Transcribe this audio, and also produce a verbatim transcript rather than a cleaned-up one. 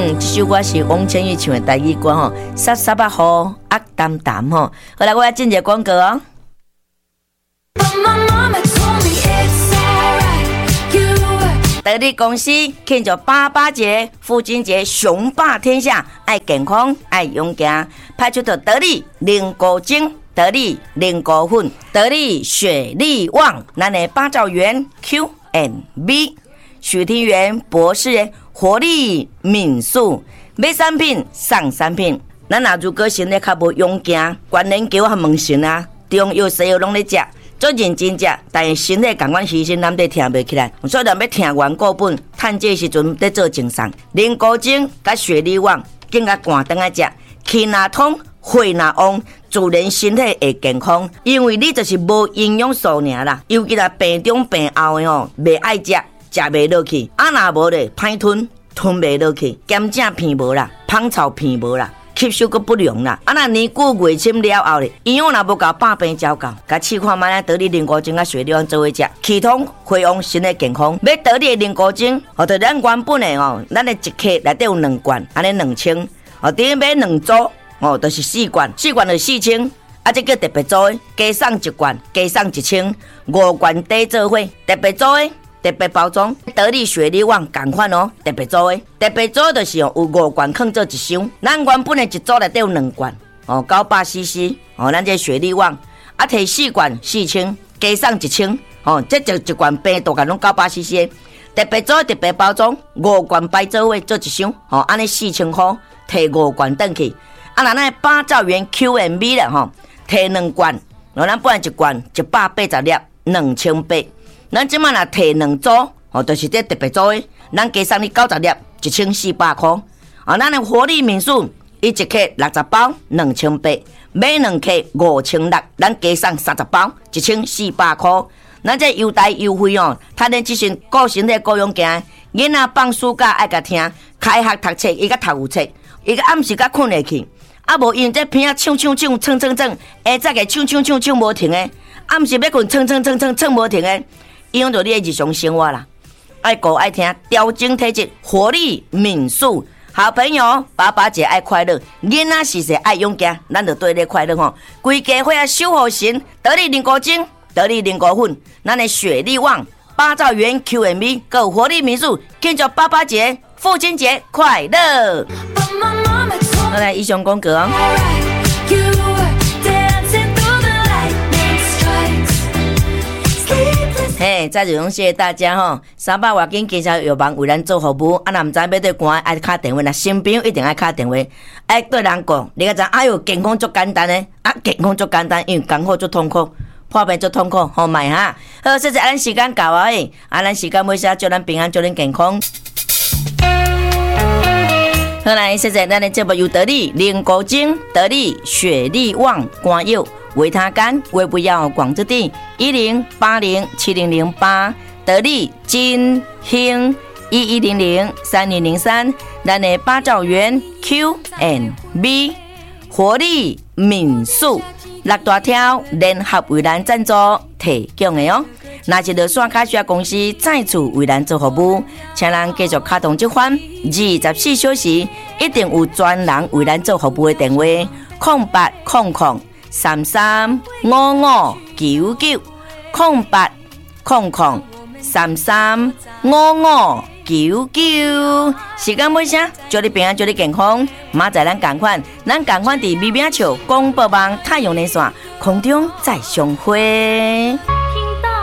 嗯，这首歌是王千玉唱的台语歌吼，沙沙巴雨压淡淡吼。好来，我要进一个广告哦。得力公司庆祝爸爸节、父亲节，雄霸天下，爱健康，爱勇敢，派出的得力零果精、得力零果粉、得力雪力旺，咱的八兆元 Q and B， 许庭元博士活力敏速，买产品送产品。咱若如果身体较无勇敢，关联球和问神啊，中药西药拢咧食。做认真食，但是身体感官牺牲，咱得听袂起来。所以咱要听完过本，趁这时阵得做精送。零古精甲雪力旺，更加寒顿来食，气若通，血若旺，自然身体会健康。因为你就是无营养素尔啦，尤其là病中病后的吼，袂爱食，食袂落去，啊若无咧，歹吞，吞袂落去，咸正片无啦，芳草片无啦。吸收阁不良啦，啊那年久月深了后咧，营养若无够，百病照到。甲试看卖咱得力零古精甲雪力旺做伙食，气通血旺，身体健康。买得力零古精，或者咱原本的哦，咱的一克内底有两罐，安尼两千，哦，顶买两组，哦，就是四罐，四罐就四千。啊，这叫特别组的，加送一罐，加送一千，五罐底做伙，特别组的。特别包装，得力雪力旺同款哦，特别组的，特别组就是哦，有五罐放做一箱，咱原本的一组内底有两罐哦，九百 C C 哦，咱这雪力旺啊，摕四罐四千，加送一千哦，这就一罐病毒拢九百 C C， 特别组特别包装，五罐摆做伙做一箱哦，安尼四千块，摕五罐转去，啊，那咱八兆元 Q and B 啦吼，摕两罐，然后咱本来一罐一百八十粒，两千八。咱即摆若摕两组，哦，就是这特别组的，咱加送你九十粒，一千四百块。啊，咱的活力民宿，伊一克六十包，两千八，买两克五千六，咱加送三十包，一千四百块。咱这优待优惠哦，他连即身顾身体顾勇敢，囡仔放暑假爱甲听，开学读册伊甲读有册，伊甲暗时甲困下去，啊无因这片啊唱唱唱唱唱唱，下早个唱唱唱唱无停的，暗时要困唱唱唱唱唱无停的。影响到你的日常生活啦，爱顾爱听，调整体质，活力敏速。好朋友，爸爸节爱快乐，囡仔时时爱勇敢，咱就对你快乐吼。规家伙啊守护神，得力零古精，得力零古粉，咱的雪力旺，八兆元 Q and B， 够活力民宿，庆祝爸爸节、父亲节快乐。好来，以上广告哦。嘿，再次谢谢大家吼！三百外斤介绍药房为咱做服务，啊，若唔知要对官爱敲电话，那新朋友一定爱敲电话，爱对人讲，你个知哎哟，健康足简单呢，啊，健康足简单，因为艰苦足痛苦，破病足痛苦，好卖哈！好，谢谢咱时间到啊，啊，咱时间尾声，祝咱平安，祝咱健康。好来，谢谢咱的节目由得力零古精、得力雪力旺肝药。维他肝、胃不要广之地一零八零七零零八，得力金兴一一零零三零零三，咱的八兆元 Q and B， 活力敏速六大条联合为咱赞助提供的哦。那是乐线卡需公司再次为咱做服务，请咱继续卡通这款二十四小时一定有专人为咱做服务的电话：空八空空。三三五五九九空八空空三三五五九九，时间尾声，祝你平安，祝你健康。明仔咱同款，咱同款伫美美笑广播网太阳连线空中再相会。